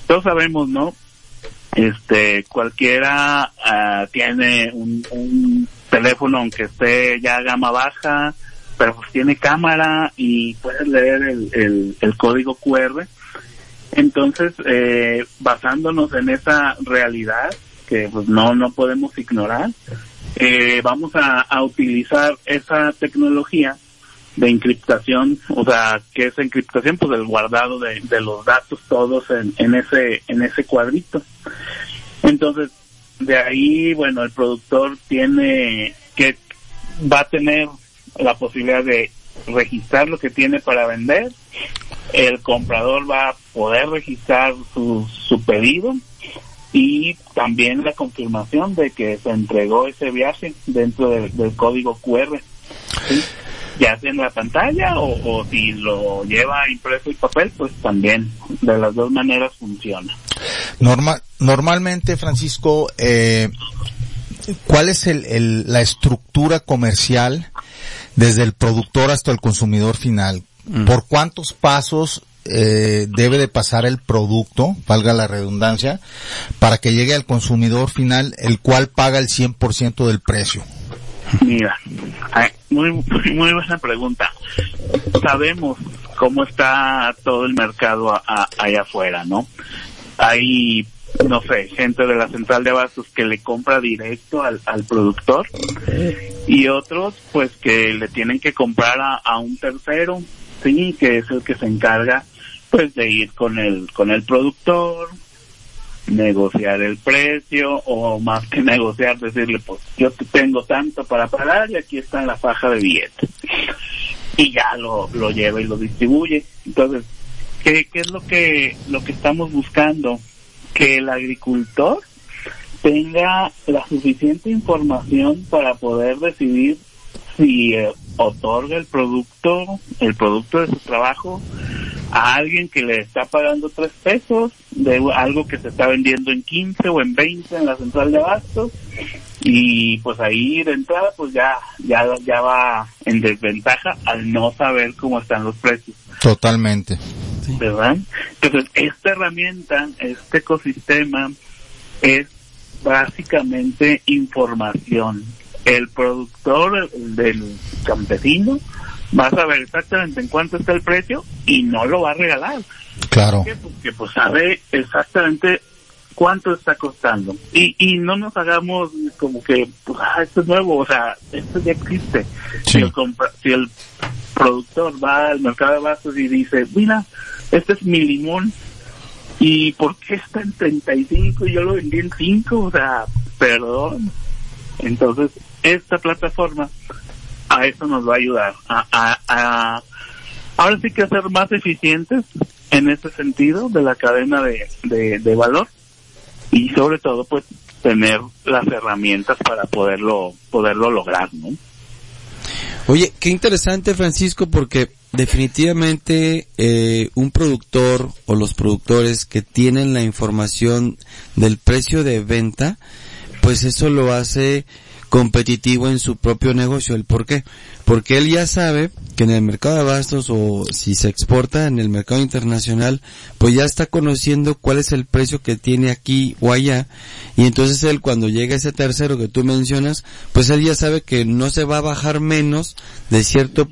todos sabemos, ¿no? Cualquiera tiene un teléfono, aunque esté ya gama baja, pero pues tiene cámara y puedes leer el código QR. Entonces, basándonos en esa realidad que pues no podemos ignorar, vamos a utilizar esa tecnología de encriptación. O sea, ¿qué es encriptación? Pues el guardado de los datos todos en ese cuadrito. Entonces, de ahí, bueno, el productor va a tener la posibilidad de registrar lo que tiene para vender. El comprador va a poder registrar su pedido y también la confirmación de que se entregó ese viaje dentro del código QR, ¿sí? Ya sea en la pantalla o si lo lleva impreso y papel, pues también de las dos maneras funciona. Normalmente, Francisco, ¿cuál es la estructura comercial desde el productor hasta el consumidor final? ¿Por cuántos pasos debe de pasar el producto, valga la redundancia, para que llegue al consumidor final, el cual paga el 100% del precio? Mira, muy buena pregunta. Sabemos cómo está todo el mercado allá afuera, ¿no? Hay, no sé, gente de la central de abastos que le compra directo al productor y otros pues que le tienen que comprar a un tercero, sí, que es el que se encarga pues de ir con el productor, negociar el precio, o más que negociar, decirle pues yo te tengo tanto para pagar y aquí está en la faja de billetes, y ya lo lleva y lo distribuye. Entonces, ¿qué es lo que estamos buscando? Que el agricultor tenga la suficiente información para poder decidir si otorga el producto de su trabajo a alguien que le está pagando 3 pesos de algo que se está vendiendo en 15 o en 20 en la central de abastos, y pues ahí de entrada pues ya va en desventaja al no saber cómo están los precios. Totalmente. ¿Verdad? Entonces, esta herramienta, este ecosistema es básicamente información. El productor del campesino va a saber exactamente en cuánto está el precio y no lo va a regalar. Claro. ¿Por qué? Porque pues sabe exactamente cuánto está costando. Y no nos hagamos como que, pues, esto es nuevo, o sea, esto ya existe. Sí. Si el productor va al mercado de abastos y dice, mira, este es mi limón, ¿y por qué está en 35 y yo lo vendí en 5? O sea, perdón. Entonces, esta plataforma a eso nos va a ayudar, ahora sí que a ser más eficientes en ese sentido de la cadena de valor, y sobre todo pues tener las herramientas para poderlo lograr, ¿no? Oye, qué interesante, Francisco, porque definitivamente un productor o los productores que tienen la información del precio de venta, pues eso lo hace competitivo en su propio negocio. ¿El por qué? Porque él ya sabe que en el mercado de abastos, o si se exporta en el mercado internacional, pues ya está conociendo cuál es el precio que tiene aquí o allá, y entonces él, cuando llega ese tercero que tú mencionas, pues él ya sabe que no se va a bajar menos de cierto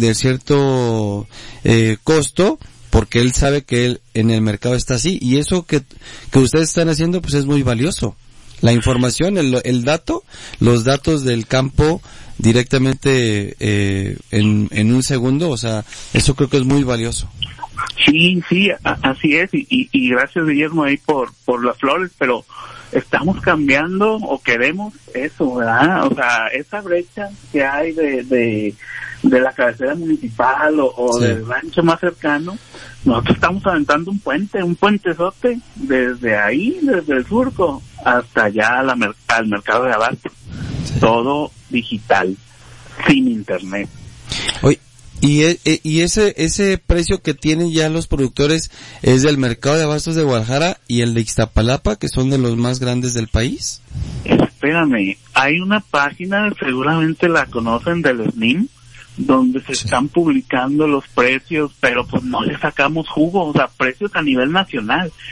costo, porque él sabe que él en el mercado está así, y eso que ustedes están haciendo pues es muy valioso. La información, el dato, los datos del campo directamente en un segundo, o sea, eso creo que es muy valioso. Sí, así es, y gracias, Guillermo, ahí por las flores, pero estamos cambiando o queremos eso, ¿verdad? O sea, esa brecha que hay de la cabecera municipal o sí, del rancho más cercano, nosotros estamos aventando un puentezote desde ahí, desde el surco hasta allá al mercado de abasto, sí, todo digital, sin internet. Oye, y ese precio que tienen ya los productores es del mercado de abastos de Guadalajara y el de Ixtapalapa, que son de los más grandes del país. Espérame, hay una página, seguramente la conocen, del SNIM, donde se están publicando los precios, pero pues no le sacamos jugo, o sea, precios a nivel nacional.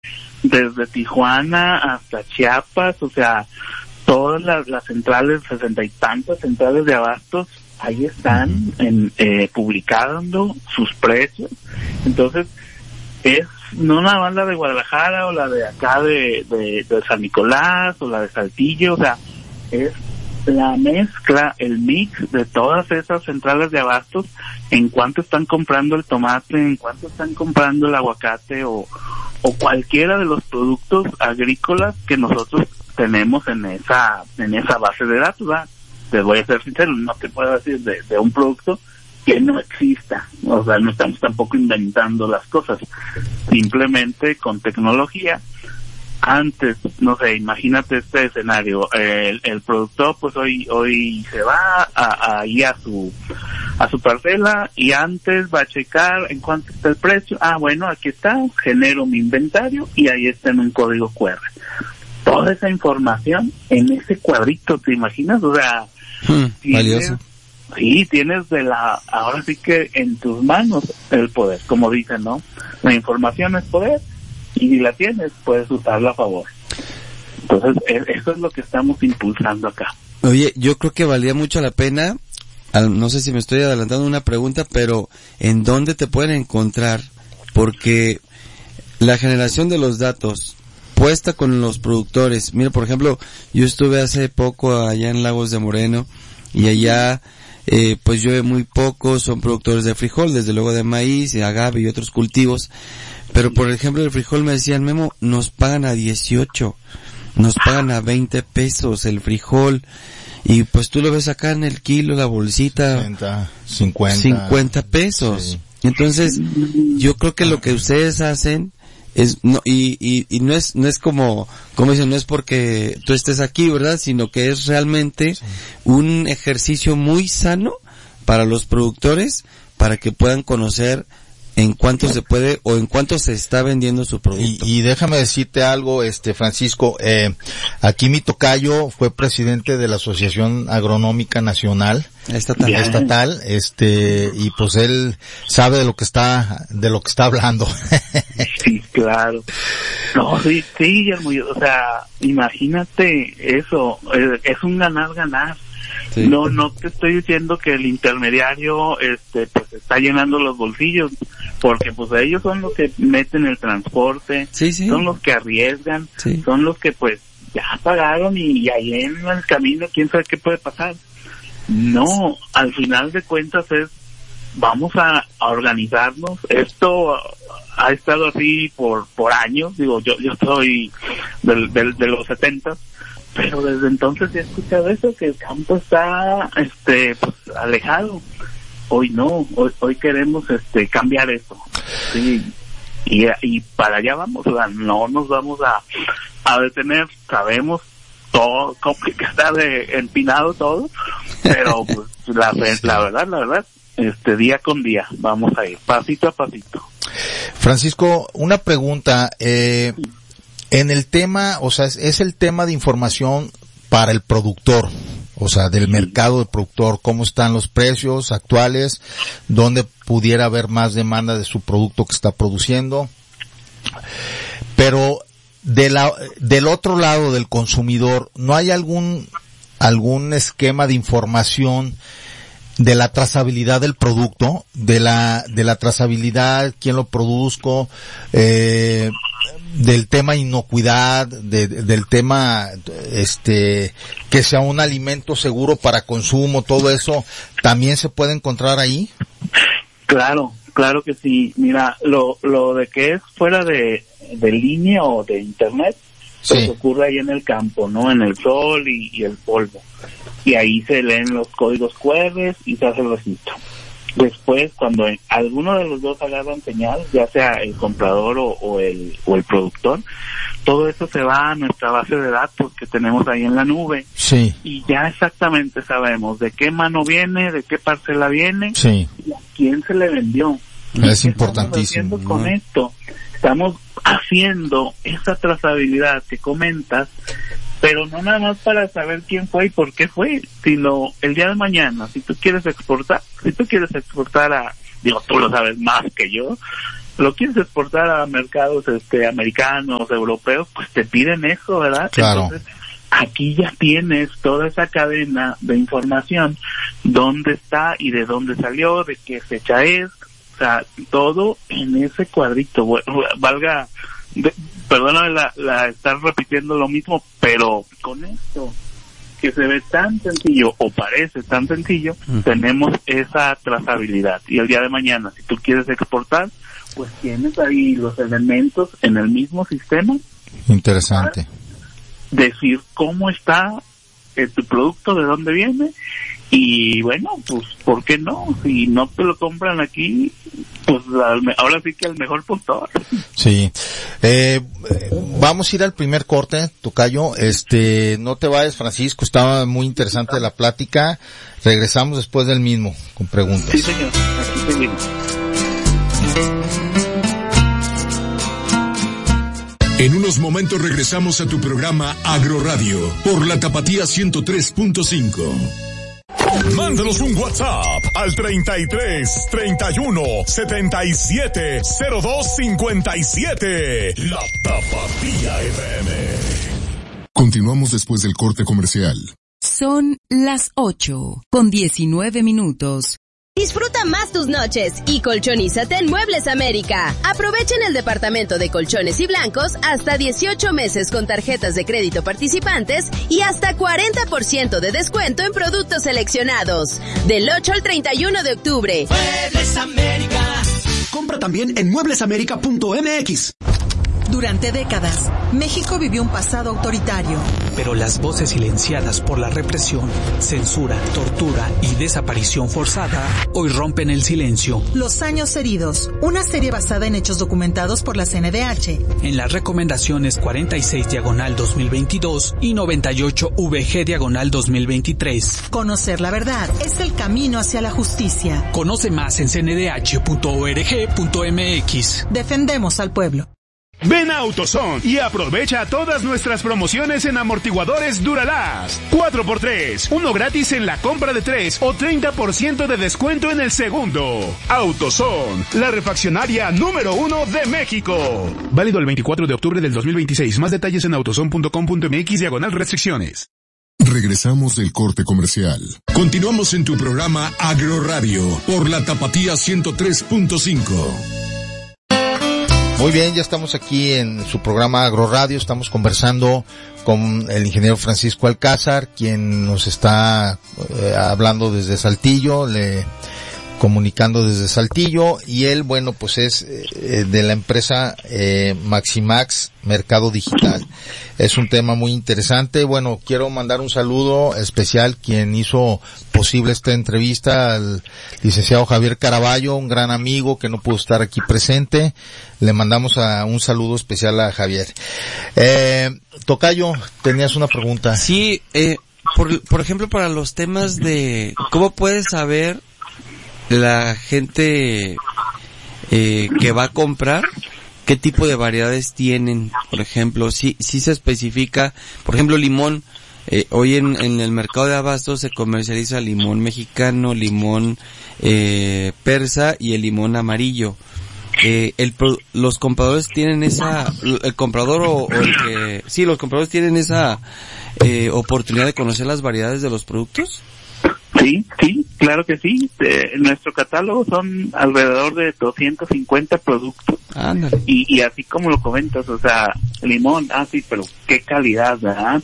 desde Tijuana hasta Chiapas, o sea, todas las centrales, 60 y tantas centrales de abastos, ahí están publicando sus precios. Entonces, es no nada más la de Guadalajara o la de acá de San Nicolás o la de Saltillo, o sea, es la mezcla, el mix de todas esas centrales de abastos, en cuánto están comprando el tomate, en cuánto están comprando el aguacate o cualquiera de los productos agrícolas que nosotros tenemos en esa base de datos, ¿verdad? Te voy a ser sincero, no te puedo decir de un producto que no exista, o sea, no estamos tampoco inventando las cosas, simplemente con tecnología. Antes, no sé, imagínate este escenario, el productor pues hoy se va ahí a su parcela y antes va a checar en cuánto está el precio. Bueno, aquí está, genero mi inventario y ahí está en un código QR. Toda esa información en ese cuadrito, ¿te imaginas? O sea, valioso. Sí, tienes ahora sí que en tus manos el poder, como dicen, ¿no? La información es poder y si la tienes, puedes usarla a favor. Entonces, eso es lo que estamos impulsando acá. Oye, yo creo que valía mucho la pena, no sé si me estoy adelantando una pregunta, pero ¿en dónde te pueden encontrar? Porque la generación de los datos puesta con los productores, mira, por ejemplo, yo estuve hace poco allá en Lagos de Moreno y allá pues llueve muy poco, son productores de frijol, desde luego de maíz, de agave y otros cultivos, pero por ejemplo el frijol me decían, Memo, nos pagan a 18, nos pagan a 20 pesos el frijol, y pues tú lo ves acá en el kilo, la bolsita, 50 pesos. Sí. Entonces, yo creo que lo que ustedes hacen es y no es como dicen, no es porque tú estés aquí, ¿verdad? Sino que es realmente un ejercicio muy sano para los productores, para que puedan conocer en cuánto se puede o en cuánto se está vendiendo su producto. Y déjame decirte algo, Francisco, aquí mi tocayo fue presidente de la Asociación Agronómica Nacional estatal, y pues él sabe de lo que está hablando. Sí, claro. No, sí, o sea, imagínate eso, es un ganar. Sí. No te estoy diciendo que el intermediario pues está llenando los bolsillos, porque pues ellos son los que meten el transporte, son los que arriesgan, son los que pues ya pagaron y ahí en el camino quién sabe qué puede pasar. No, al final de cuentas vamos a organizarnos. Esto ha estado así por años, digo, yo soy de los 70, pero desde entonces he escuchado eso, que el campo está pues alejado. Hoy no, hoy queremos cambiar eso. Sí, y para allá vamos, o sea, no nos vamos a detener. Sabemos todo cómo que está empinado todo, pero pues la verdad, día con día vamos a ir pasito a pasito. Francisco, una pregunta, en el tema, o sea, es el tema de información para el productor, o sea, del mercado del productor, cómo están los precios actuales, dónde pudiera haber más demanda de su producto que está produciendo. Pero del otro lado del consumidor, ¿no hay algún esquema de información de la trazabilidad del producto, de la trazabilidad, quién lo produzco, del tema inocuidad, del tema que sea un alimento seguro para consumo, todo eso también se puede encontrar ahí? Claro que sí. Mira, lo de que es fuera de línea o de internet, pues ocurre ahí en el campo, ¿no? En el sol y el polvo. Y ahí se leen los códigos QR y se hace el registro. Después, cuando alguno de los dos agarran señal, ya sea el comprador o el productor, todo eso se va a nuestra base de datos que tenemos ahí en la nube. Sí. Y ya exactamente sabemos de qué mano viene, de qué parcela viene, y a quién se le vendió. Es importantísimo. Con esto, estamos haciendo esa trazabilidad que comentas, pero no nada más para saber quién fue y por qué fue, sino el día de mañana, si tú quieres exportar tú lo sabes más que yo, lo quieres exportar a mercados americanos, europeos, pues te piden eso, ¿verdad? Claro. Entonces, aquí ya tienes toda esa cadena de información, dónde está y de dónde salió, de qué fecha es, o sea, todo en ese cuadrito. Valga, perdóname la estar repitiendo lo mismo, pero con esto que se ve tan sencillo o parece tan sencillo, tenemos esa trazabilidad. Y el día de mañana, si tú quieres exportar, pues tienes ahí los elementos en el mismo sistema. Interesante. Decir cómo está tu producto, de dónde viene, y bueno, pues ¿por qué no? Si no te lo compran aquí, pues ahora sí que el mejor postor. Sí. Vamos a ir al primer corte, tocayo. No te vayas, Francisco, estaba muy interesante la plática. Regresamos después del mismo con preguntas. Sí, señor. Aquí seguimos. En unos momentos regresamos a tu programa Agroradio por la Tapatía 103.5. Mándanos un WhatsApp al 33 31 77 02 57. La Tapatía FM. Continuamos después del corte comercial. Son las 8:19. Disfruta más tus noches y colchonízate en Muebles América. Aprovechen el departamento de colchones y blancos hasta 18 meses con tarjetas de crédito participantes y hasta 40% de descuento en productos seleccionados. Del 8 al 31 de octubre. Muebles América. Compra también en mueblesamerica.mx. Durante décadas, México vivió un pasado autoritario. Pero las voces silenciadas por la represión, censura, tortura y desaparición forzada hoy rompen el silencio. Los años heridos, una serie basada en hechos documentados por la CNDH. En las recomendaciones 46/2022 y 98/VG/2023. Conocer la verdad es el camino hacia la justicia. Conoce más en cndh.org.mx. Defendemos al pueblo. Ven a AutoZone y aprovecha todas nuestras promociones en amortiguadores Duralast. 4x3, uno gratis en la compra de 3 o 30% de descuento en el segundo. AutoZone, la refaccionaria número 1 de México. Válido el 24 de octubre del 2026. Más detalles en autozone.com.mx/restricciones. Regresamos del corte comercial. Continuamos en tu programa Agroradio por la Tapatía 103.5. Muy bien, ya estamos aquí en su programa Agroradio, estamos conversando con el ingeniero Francisco Alcázar, quien nos está hablando desde Saltillo, comunicando desde Saltillo, y él, bueno, pues es de la empresa Maximax Mercado Digital. Es un tema muy interesante. Bueno, quiero mandar un saludo especial quien hizo posible esta entrevista, al licenciado Javier Caraballo, un gran amigo que no pudo estar aquí presente. Le mandamos un saludo especial a Javier. Tocayo, tenías una pregunta. Sí, por ejemplo, para los temas de cómo puedes saber la gente que va a comprar, qué tipo de variedades tienen. Por ejemplo, si se especifica, por ejemplo, limón. Hoy en el mercado de abastos se comercializa limón mexicano, limón persa y el limón amarillo. Los compradores tienen el comprador los compradores tienen esa oportunidad de conocer las variedades de los productos. Sí, claro que sí. Nuestro catálogo son alrededor de 250 productos. Ándale. Y así como lo comentas, o sea, limón, sí, pero qué calidad, ¿verdad?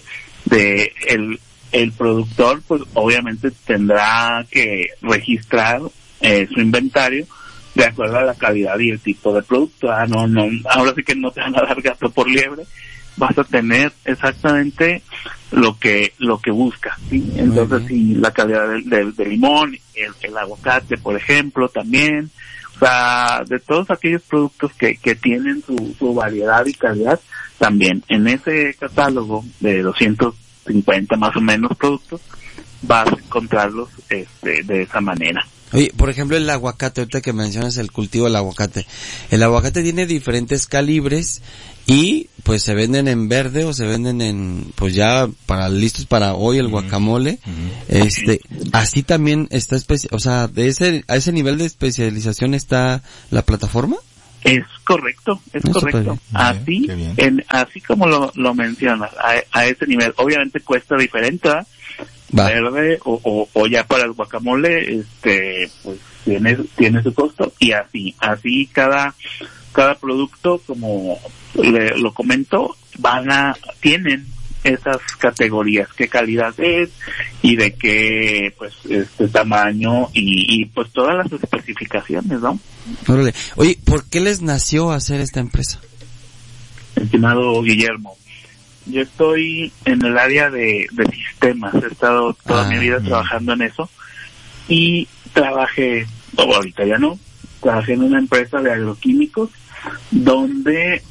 El productor, pues obviamente tendrá que registrar su inventario de acuerdo a la calidad y el tipo de producto. No, ahora sí que no te van a dar gato por liebre. Vas a tener exactamente lo que buscas, ¿sí? Entonces, sí, la calidad del limón, el aguacate, por ejemplo, también, o sea, de todos aquellos productos que tienen su variedad y calidad, también en ese catálogo de 250 más o menos productos, vas a encontrarlos de esa manera. Oye, por ejemplo, el aguacate, ahorita que mencionas el cultivo del aguacate. El aguacate tiene diferentes calibres y pues se venden en verde o se venden pues ya listos para hoy el guacamole. Así también está a ese nivel de especialización está la plataforma. Es correcto. Así, así como lo mencionas, a ese nivel. Obviamente cuesta diferente, ¿verdad? Verde o ya para el guacamole, pues tiene su costo, y así cada producto, como lo comento, tienen esas categorías, qué calidad es y de qué pues tamaño y pues todas las especificaciones, ¿no? Oye, ¿por qué les nació hacer esta empresa? Estimado Guillermo, yo estoy en el área de sistemas, he estado toda mi vida trabajando en eso, y ahorita ya no, trabajé en una empresa de agroquímicos donde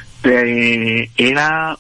era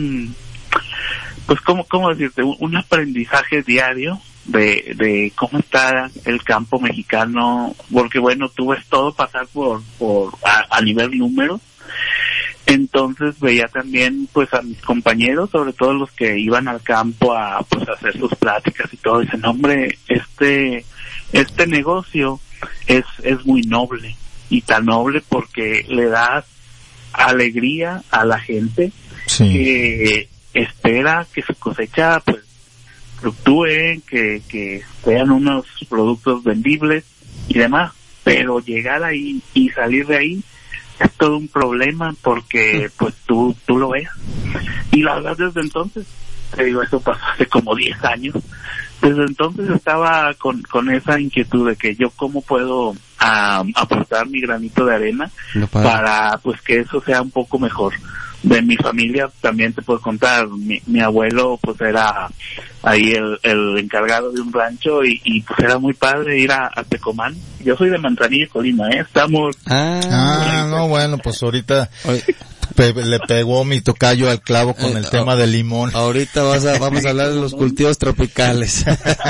pues cómo decirte, un aprendizaje diario de cómo está el campo mexicano, porque bueno, tú ves todo pasar a nivel número. Entonces veía también pues a mis compañeros, sobre todo los que iban al campo a pues hacer sus pláticas y todo, dicen, hombre, este negocio es muy noble, y tan noble porque le da alegría a la gente que espera que su cosecha pues fluctúe, que sean unos productos vendibles y demás, pero llegar ahí y salir de ahí es todo un problema, porque pues tú lo ves. Y la verdad, desde entonces, te digo, eso pasó hace como 10 años, desde entonces estaba con esa inquietud de que yo cómo puedo aportar mi granito de arena para pues que eso sea un poco mejor. De mi familia también te puedo contar, mi abuelo pues era ahí el encargado de un rancho, y pues era muy padre ir a Tecomán. Yo soy de Manzanillo, Colima, estamos... no, bueno, pues ahorita le pegó mi tocayo al clavo con el tema del limón. Ahorita vamos a hablar de los cultivos tropicales.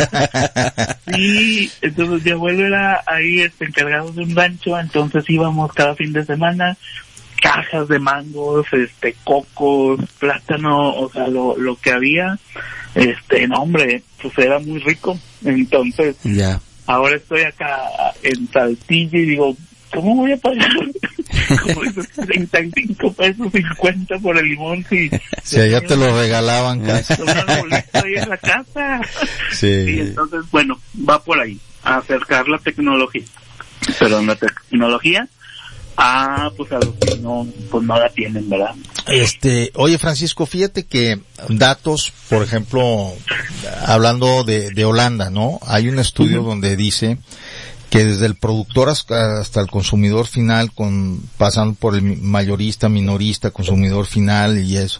Sí, entonces mi abuelo era ahí encargado de un rancho, entonces íbamos cada fin de semana, cajas de mangos, cocos, plátano, o sea, lo que había, no, hombre, pues era muy rico. Entonces, ahora estoy acá en Saltillo y digo, ¿cómo voy a pagar? Como dices, 35 pesos, 50 por el limón, si allá te lo regalaban casi. Un arbolito ahí en la casa. Sí. Y entonces, bueno, va por ahí, a acercar la tecnología. Pero la tecnología pues a los que no la tienen, ¿verdad? Oye, Francisco, fíjate que datos, por ejemplo, hablando de Holanda, ¿no? Hay un estudio donde dice que desde el productor hasta el consumidor final, pasando por el mayorista, minorista, consumidor final y eso,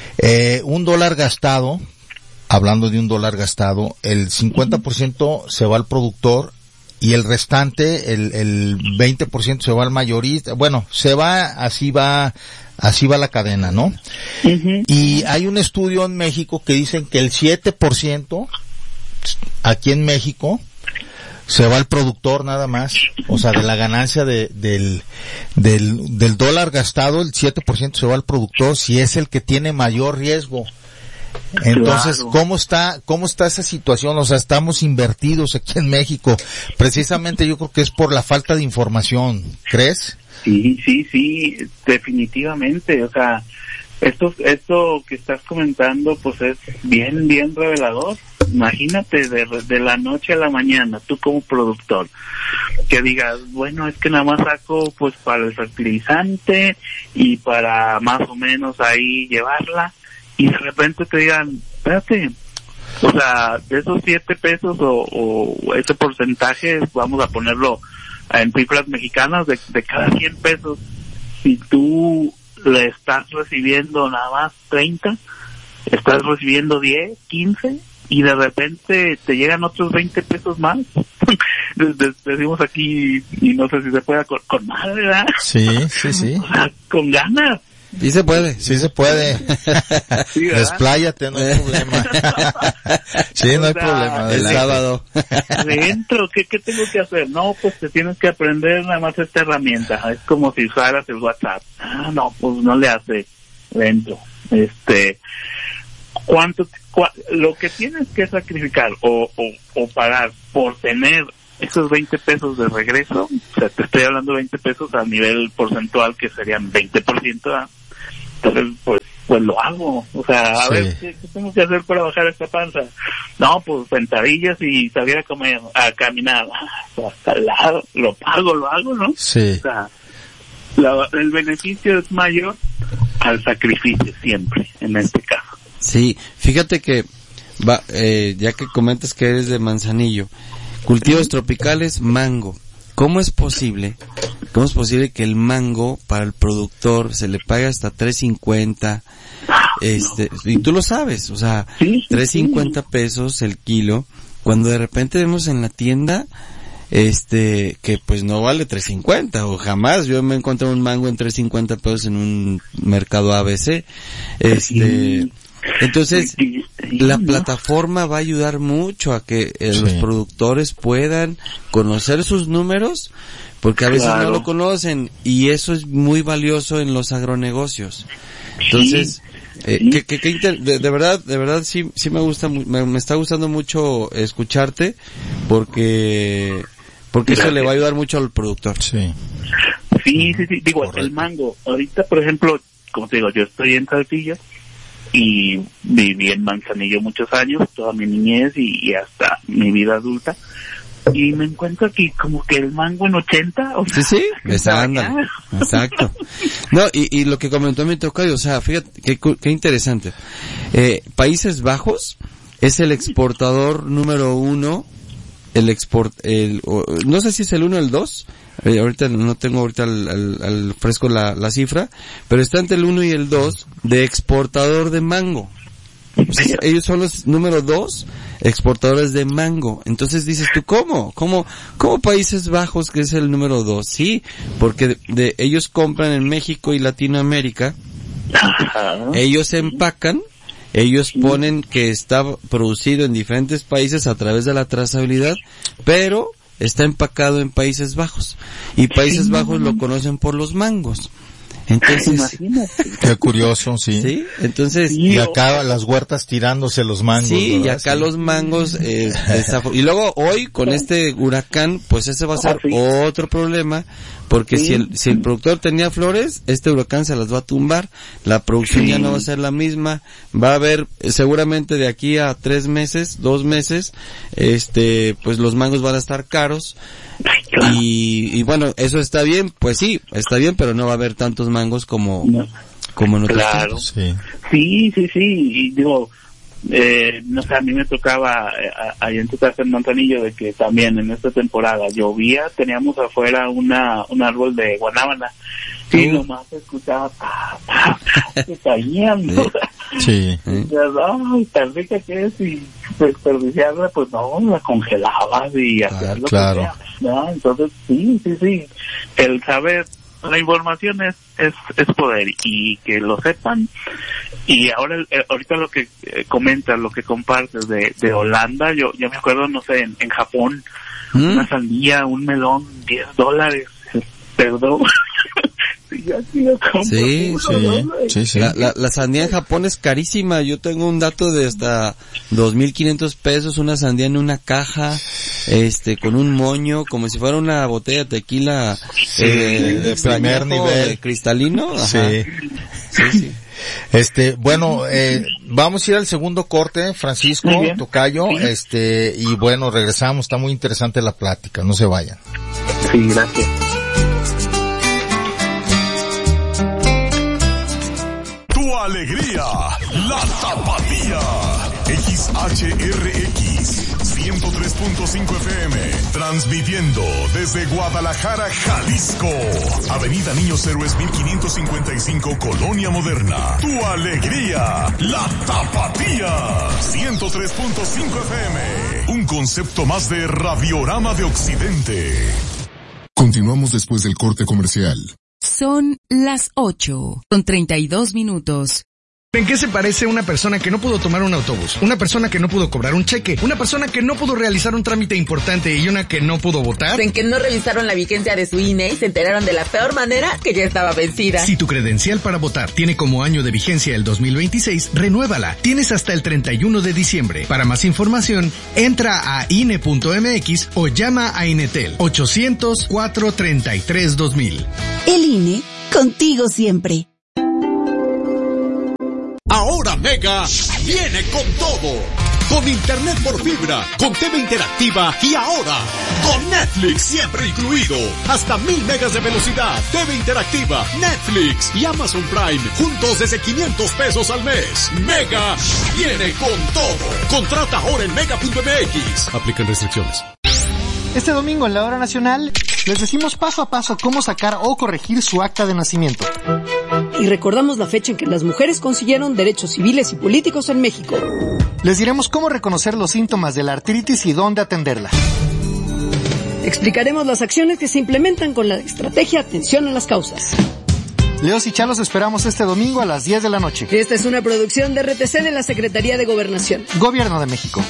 $1 gastado, hablando de $1 gastado, el 50% se va al productor, y el restante, el 20% se va al mayorista. Bueno, así va la cadena, ¿no? Y hay un estudio en México que dicen que el 7% aquí en México se va al productor nada más. O sea, de la ganancia del $1 gastado, el 7% se va al productor, si es el que tiene mayor riesgo. Entonces, claro. ¿Cómo está esa situación? O sea, estamos invertidos aquí en México. Precisamente yo creo que es por la falta de información, ¿crees? Sí, definitivamente. O sea, esto que estás comentando, pues es bien revelador. Imagínate de la noche a la mañana, tú como productor, que digas, bueno, es que nada más saco pues para el fertilizante y para más o menos ahí llevarla, y de repente te digan, espérate, o sea, de esos 7 pesos o ese porcentaje, vamos a ponerlo en cifras mexicanas, de cada 100 pesos, si tú le estás recibiendo nada más 30, estás recibiendo 10, 15, y de repente te llegan otros 20 pesos más. Decimos aquí, y no sé si se puede con madre, ¿verdad? Sí. O sea, con ganas. Sí se puede. Sí, despláyate, no hay problema. Sí, no hay problema. El sábado. Dentro, ¿qué tengo que hacer? No, pues te tienes que aprender nada más esta herramienta. Es como si usaras el WhatsApp. No, pues no le hace dentro. Lo que tienes que sacrificar o pagar por tener esos 20 pesos de regreso, o sea, te estoy hablando de 20 pesos a nivel porcentual que serían 20%, entonces pues lo hago, o sea, a ver, ¿qué tengo que hacer para bajar esta panza? No, pues sentadillas y salir a caminar, hasta el lado, lo hago, ¿no? Sí. O sea, el beneficio es mayor al sacrificio siempre, en este caso. Sí, fíjate que, ya que comentas que eres de Manzanillo, cultivos tropicales, mango. ¿Cómo es posible que el mango para el productor se le pague hasta $3.50? Y tú lo sabes, o sea, $3.50 pesos el kilo, cuando de repente vemos en la tienda, que pues no vale $3.50, o jamás yo me encontré un mango en $3.50 pesos en un mercado ABC, entonces, la plataforma va a ayudar mucho a que los productores puedan conocer sus números, porque a veces no lo conocen, y eso es muy valioso en los agronegocios. Entonces, de verdad sí me gusta, me está gustando mucho escucharte, porque eso le va a ayudar mucho al productor. Sí, digo, correcto. El mango, ahorita por ejemplo, como te digo, yo estoy en Saltillo, y viví en Manzanillo muchos años, toda mi niñez y hasta mi vida adulta, y me encuentro aquí como que el mango en 80, o sea, sí, exacto. No, y lo que comentó mi tocayo, o sea, fíjate qué interesante. Países Bajos es el exportador número 1, no sé si es el 1 o el 2, ahorita no tengo al fresco la cifra, pero está entre el 1 y el 2 de exportador de mango. O sea, ellos son los número 2 exportadores de mango. Entonces dices tú, ¿cómo Países Bajos que es el número 2? Sí, porque ellos compran en México y Latinoamérica, ellos empacan, ellos ponen que está producido en diferentes países a través de la trazabilidad, pero está empacado en Países Bajos. Y Países Bajos lo conocen por los mangos. Entonces, qué curioso, sí. Sí, entonces. Y acá las huertas tirándose los mangos. Sí, ¿verdad? Y acá los mangos, y luego hoy con este huracán, pues ese va a ser otro problema, porque si el productor tenía flores, este huracán se las va a tumbar, la producción ya no va a ser la misma, va a haber seguramente de aquí a 2 meses, pues los mangos van a estar caros. Y bueno, eso está bien, pues sí, está bien, pero no va a haber tantos mangos como en otros tiempos. Sí, y digo, no sé, a mí me tocaba allá en tu casa en Manzanillo de que también en esta temporada llovía, teníamos afuera un árbol de guanábana y nomás se escuchaba se caían, ¿no? Sí. Ay, tan rica que es, y desperdiciarla, pues no, la congelabas y hacías lo que sea, ¿no? Entonces sí, el saber, la información es poder, y que lo sepan. Y ahorita lo que comentas, lo que compartes de Holanda, yo me acuerdo, no sé, en Japón, una sandía, un melón, $10, perdón. Sí. La sandía en Japón es carísima. Yo tengo un dato de hasta 2,500 pesos una sandía en una caja, con un moño, como si fuera una botella de tequila, de primer nivel, cristalino. Ajá. Sí. Bueno, vamos a ir al segundo corte, Francisco, tocayo, y bueno, regresamos, está muy interesante la plática, no se vayan. Sí, gracias. Alegría, la tapatía. XHRX 103.5 FM, transmitiendo desde Guadalajara, Jalisco. Avenida Niños Héroes 1555, Colonia Moderna. Tu alegría, la tapatía. 103.5 FM, un concepto más de Radiorama de Occidente. Continuamos después del corte comercial. Son las 8:32. ¿En qué se parece una persona que no pudo tomar un autobús? Una persona que no pudo cobrar un cheque, una persona que no pudo realizar un trámite importante y una que no pudo votar. En que no revisaron la vigencia de su INE y se enteraron de la peor manera que ya estaba vencida. Si tu credencial para votar tiene como año de vigencia el 2026, renuévala. Tienes hasta el 31 de diciembre. Para más información, entra a INE.mx o llama a Inetel 800-433-2000. El INE, contigo siempre. Ahora Mega viene con todo. Con internet por fibra, con TV interactiva y ahora con Netflix siempre incluido. Hasta 1000 megas de velocidad, TV interactiva, Netflix y Amazon Prime juntos desde 500 pesos al mes. Mega viene con todo. Contrata ahora en mega.mx. Aplican restricciones. Este domingo en la Hora Nacional les decimos paso a paso cómo sacar o corregir su acta de nacimiento. Y recordamos la fecha en que las mujeres consiguieron derechos civiles y políticos en México. Les diremos cómo reconocer los síntomas de la artritis y dónde atenderla. Explicaremos las acciones que se implementan con la estrategia Atención a las Causas. Leos y Chalos esperamos este domingo a las 10 de la noche. Esta es una producción de RTC de la Secretaría de Gobernación. Gobierno de México.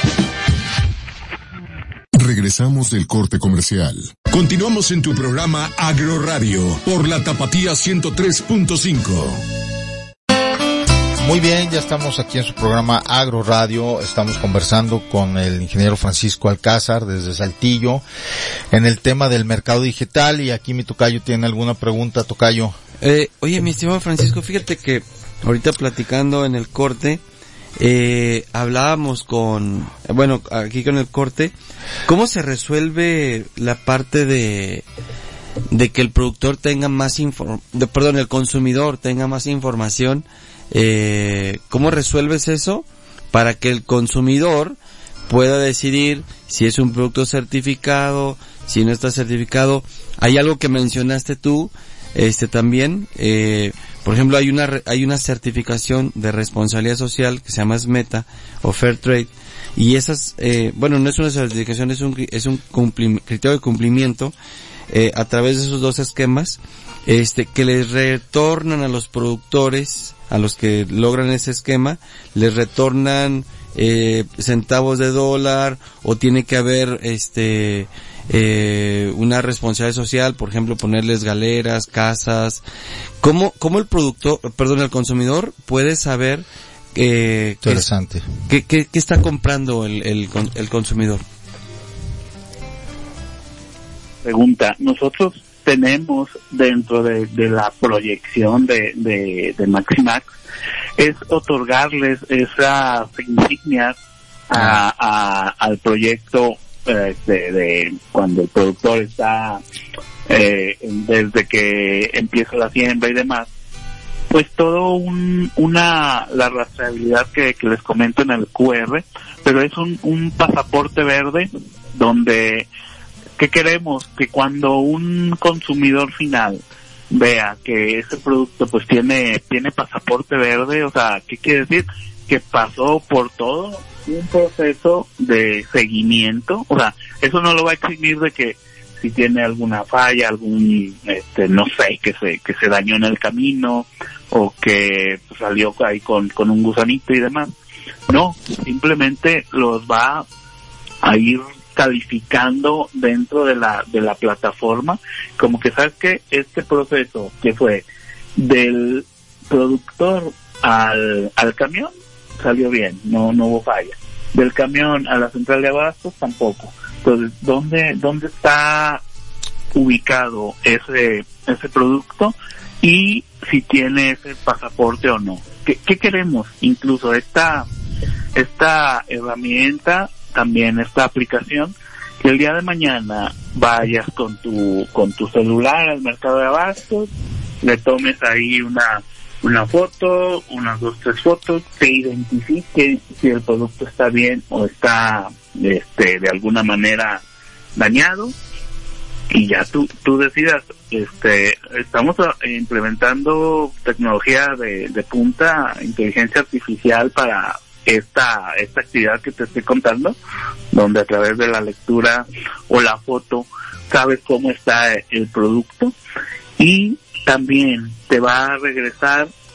Regresamos del corte comercial. Continuamos en tu programa Agro Radio por la Tapatía 103.5. Muy bien, ya estamos aquí en su programa Agro Radio. Estamos conversando con el ingeniero Francisco Alcázar desde Saltillo en el tema del mercado digital, y aquí mi tocayo tiene alguna pregunta. Tocayo. Oye, mi estimado Francisco, fíjate que ahorita platicando en el corte, hablábamos aquí con el corte, ¿cómo se resuelve la parte de que el productor tenga más el consumidor tenga más información? ¿Cómo resuelves eso para que el consumidor pueda decidir si es un producto certificado, si no está certificado? Hay algo que mencionaste tú, también, por ejemplo, hay una certificación de responsabilidad social que se llama SMETA o Fair Trade, y esas, no es una certificación, es un criterio de cumplimiento, a través de esos dos esquemas, que les retornan a los productores, a los que logran ese esquema, les retornan, centavos de dólar, o tiene que haber, una responsabilidad social, por ejemplo, ponerles galeras, casas. ¿Cómo el consumidor puede saber interesante qué está comprando el consumidor? Pregunta, nosotros tenemos dentro de la proyección de Maximax es otorgarles esa insignia al proyecto de cuando el productor está desde que empieza la siembra y demás, pues todo la rastreabilidad que les comento en el QR, pero es un pasaporte verde donde ¿qué queremos? Que cuando un consumidor final vea que ese producto pues tiene pasaporte verde, o sea, ¿qué quiere decir? Que pasó por todo un proceso de seguimiento, o sea, eso no lo va a eximir de que si tiene alguna falla, algún, no sé, que se dañó en el camino, o que salió ahí con un gusanito y demás. No, simplemente los va a ir calificando dentro de la plataforma, como que sabes que este proceso que fue del productor al camión salió bien, no hubo falla, del camión a la central de abastos tampoco. Entonces, ¿dónde está ubicado ese producto y si tiene ese pasaporte o no? ¿Qué queremos? Incluso esta herramienta, también esta aplicación, que el día de mañana vayas con tu celular al mercado de abastos, le tomes ahí una foto, unas 2, 3 fotos, te identifique si el producto está bien o está de alguna manera dañado, y ya tú decidas. Estamos implementando tecnología de punta, inteligencia artificial para esta actividad que te estoy contando, donde a través de la lectura o la foto sabes cómo está el producto, y también te va a regresar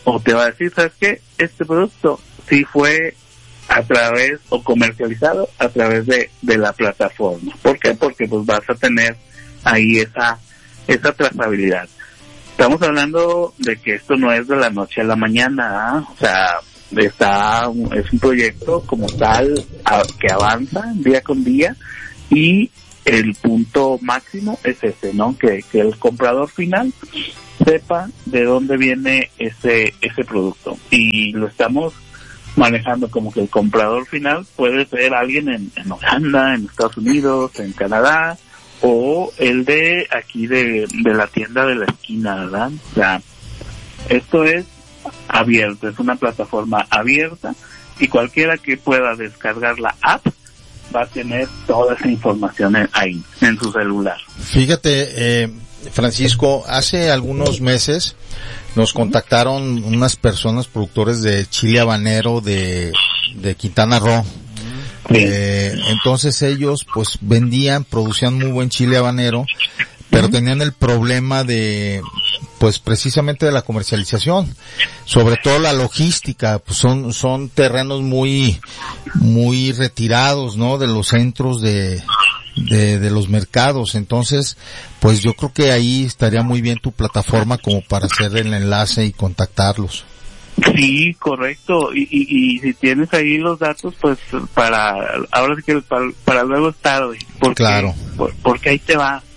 o te va a decir, ¿sabes qué? Este producto sí fue a través o comercializado a través de la plataforma. ¿Por qué? Porque pues vas a tener ahí esa trazabilidad. Estamos hablando de que esto no es de la noche a la mañana, ¿eh? O sea, es un proyecto como tal que avanza día con día, y el punto máximo es ese, ¿no? Que el comprador final sepa de dónde viene ese producto, y lo estamos manejando como que el comprador final puede ser alguien en Holanda, en Estados Unidos, en Canadá, o el de aquí de la tienda de la esquina, ¿verdad? O sea, esto es abierto, es una plataforma abierta, y cualquiera que pueda descargar la app va a tener toda esa información ahí, en su celular. Fíjate, Francisco, hace algunos meses nos contactaron unas personas productores de chile habanero de Quintana Roo. Entonces ellos pues producían muy buen chile habanero, pero tenían el problema de, pues precisamente de la comercialización, sobre todo la logística, pues son terrenos muy retirados, ¿no? De los centros de los mercados. Entonces, pues yo creo que ahí estaría muy bien tu plataforma como para hacer el enlace y contactarlos. Sí, correcto. Y si tienes ahí los datos, pues ahora sí que para luego es tarde. Claro. Porque ahí te va.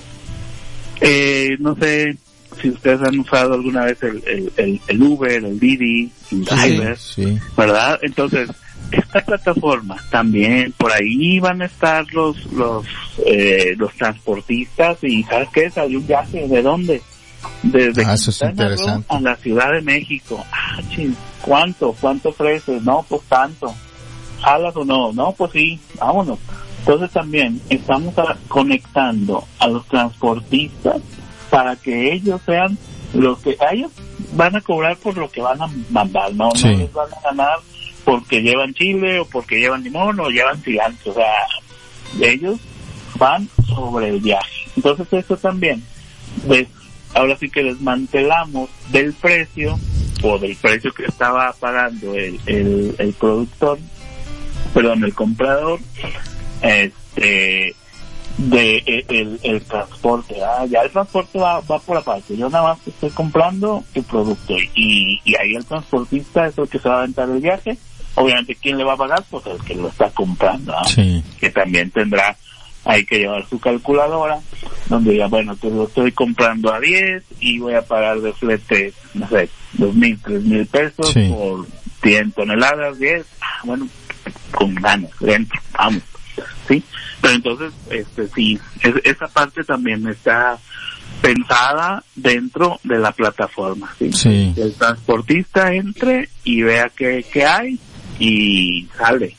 No sé si ustedes han usado alguna vez el Uber, el Didi, el Driver, sí. ¿Verdad? Entonces, esta plataforma también, por ahí van a estar los transportistas, y ¿sabes qué? Salió un viaje, ¿de dónde? Desde Quintana Roo a la Ciudad de México. ¿Cuánto ofreces? No, pues tanto. ¿Jalas o no? No, pues sí, vámonos. Entonces también estamos conectando a los transportistas para que ellos sean los que ellos van a cobrar por lo que van a mandar, ¿no? Sí. No les van a ganar porque llevan chile o porque llevan limón o llevan cilantro. O sea, ellos van sobre el viaje. Entonces eso también, pues, ahora sí que desmantelamos del precio que estaba pagando el productor, el comprador, el transporte. Ya el transporte va por aparte. Yo nada más estoy comprando el producto, y ahí el transportista es el que se va a aventar el viaje. Obviamente, ¿quién le va a pagar? Pues el que lo está comprando, ¿no? Sí. Que también tendrá hay que llevar su calculadora, donde ya, bueno, te lo estoy comprando a 10 y voy a pagar de flete, no sé, 2,000, 3,000 pesos por 100 toneladas, 10, bueno, con ganas, dentro, vamos, ¿sí? Pero entonces, sí, esa parte también está pensada dentro de la plataforma, ¿sí? Sí. El transportista entre y vea qué hay y sale,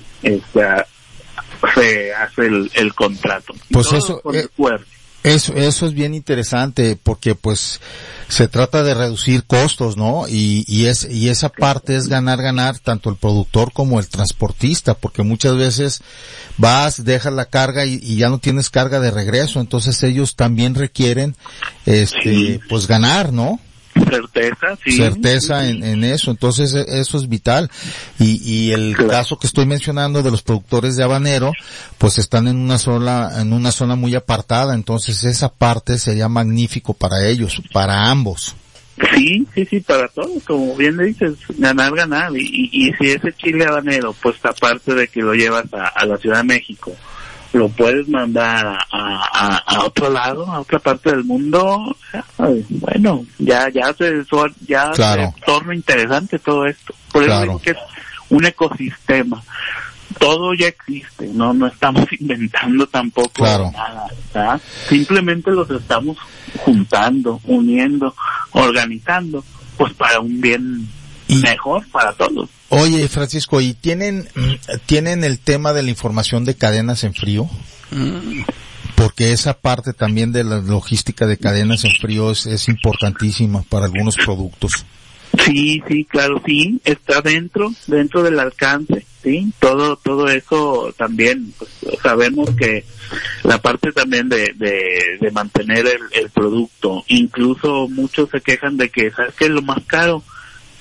se hace el contrato. Pues eso es bien interesante, porque pues se trata de reducir costos, ¿no? Y esa parte es ganar tanto el productor como el transportista, porque muchas veces dejas la carga y ya no tienes carga de regreso, entonces ellos también requieren pues ganar, ¿no? Certeza en eso, entonces eso es vital. Y el caso que estoy mencionando de los productores de habanero, pues están en una zona muy apartada, entonces esa parte sería magnífico para ellos, para ambos. Sí, para todos, como bien le dices, ganar, y si ese chile habanero, pues aparte de que lo llevas a la Ciudad de México, lo puedes mandar a otro lado, a otra parte del mundo, bueno, ya se torna interesante todo esto. Por eso digo que es un ecosistema. Todo ya existe, no estamos inventando tampoco nada, ¿verdad? Simplemente los estamos juntando, uniendo, organizando, pues para un bien mejor para todos. Oye, Francisco, ¿y tienen el tema de la información de cadenas en frío? Porque esa parte también de la logística de cadenas en frío es importantísima para algunos productos. Sí, claro, sí, está dentro del alcance, sí, todo eso también, pues, sabemos que la parte también de mantener el producto, incluso muchos se quejan de que, ¿sabes qué? Lo más caro,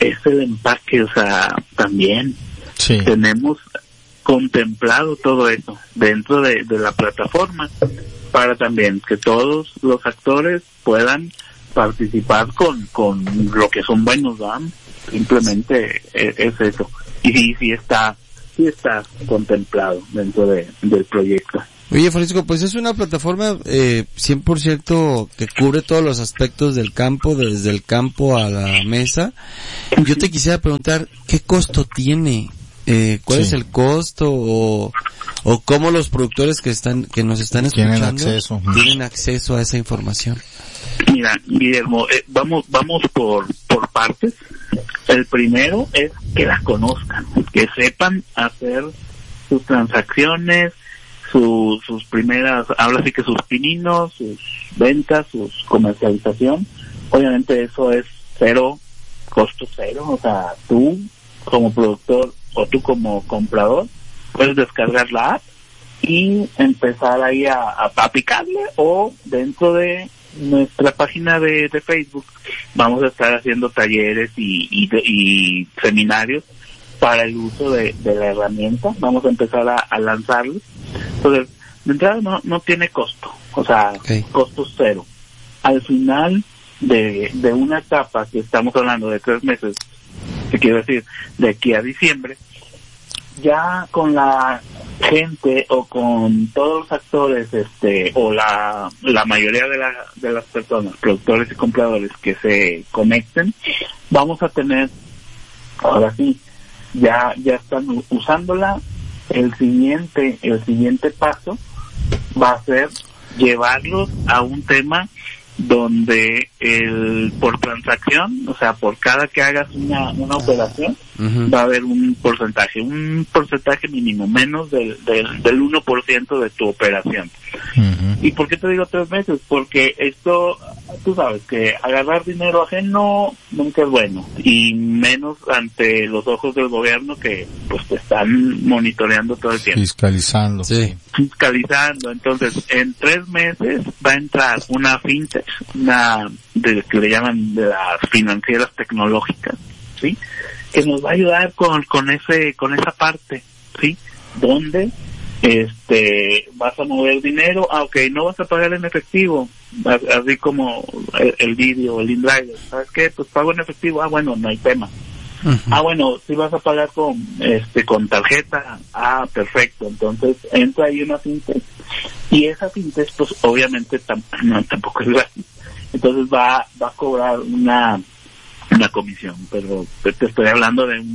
el empaque, o sea, también sí. Tenemos contemplado todo eso dentro de la plataforma para también que todos los actores puedan participar con lo que son buenos, ¿verdad? Simplemente es eso. Y sí está contemplado dentro del proyecto. Oye, Francisco, pues es una plataforma 100% que cubre todos los aspectos del campo, desde el campo a la mesa. Yo te quisiera preguntar, ¿qué costo tiene? ¿Cuál es el costo o cómo los productores que nos están escuchando tienen acceso a esa información? Mira, Guillermo, vamos por partes. El primero es que la conozcan, que sepan hacer sus transacciones, sus primeras, ahora sí que sus pininos, sus ventas, sus comercialización. Obviamente eso es costo cero, o sea, tú como productor o tú como comprador puedes descargar la app y empezar ahí a picarle, o dentro de nuestra página de Facebook vamos a estar haciendo talleres y seminarios para el uso de la herramienta. Vamos a empezar a lanzarlos. Entonces, de entrada no tiene costo, o sea, costo cero. Al final de una etapa que estamos hablando de 3 meses, que quiero decir, de aquí a diciembre, ya con la gente o con todos los actores, o la mayoría de las personas, productores y compradores que se conecten, vamos a tener, ahora sí, ya están usándola. El siguiente paso va a ser llevarlos a un tema donde por transacción, o sea, por cada que hagas una operación, va a haber un porcentaje mínimo, menos del 1% de tu operación. ¿Y por qué te digo 3 meses? Porque esto, tú sabes que agarrar dinero ajeno nunca es bueno, y menos ante los ojos del gobierno que pues te están monitoreando todo el tiempo. Fiscalizando. Sí. Fiscalizando. Entonces, en 3 meses va a entrar una fintech, que le llaman de las financieras tecnológicas, ¿sí? Que nos va a ayudar con esa parte, ¿sí? Donde vas a mover dinero, no vas a pagar en efectivo, así como el vídeo, el InDrive, ¿sabes qué? Pues pago en efectivo, bueno, no hay tema. Si vas a pagar con tarjeta, perfecto. Entonces entra ahí una fintech, y esa fintech pues obviamente tampoco es gratis. Entonces va a cobrar una comisión, pero te estoy hablando de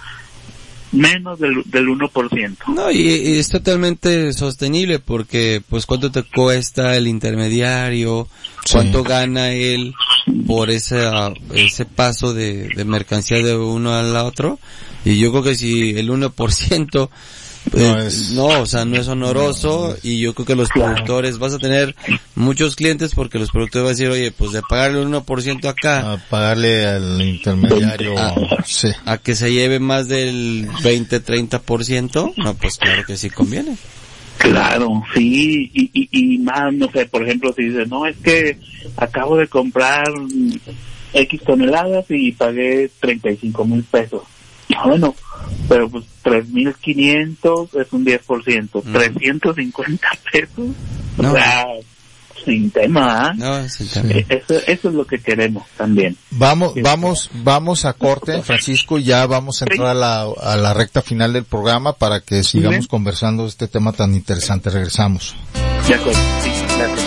menos del 1%. No, y es totalmente sostenible, porque pues cuánto te cuesta el intermediario, cuánto gana él por ese paso de mercancía de uno al otro, y yo creo que si el 1% no es honoroso, y yo creo que los productores, vas a tener muchos clientes, porque los productores van a decir, oye, pues de pagarle el 1% acá, a pagarle al intermediario a que se lleve más del 20-30%, no, pues claro que sí conviene. Claro, sí, y más, no sé, por ejemplo, si dices, no, es que acabo de comprar X toneladas y pagué 35,000 pesos. Bueno, pero pues 3,500 es un 10%, 350 pesos, no. O sea, sin tema, No, sin tema. Eso es lo que queremos también. Vamos a corte, Francisco, ya vamos a entrar a la recta final del programa para que sigamos conversando de este tema tan interesante. Regresamos. De acuerdo, sí, gracias.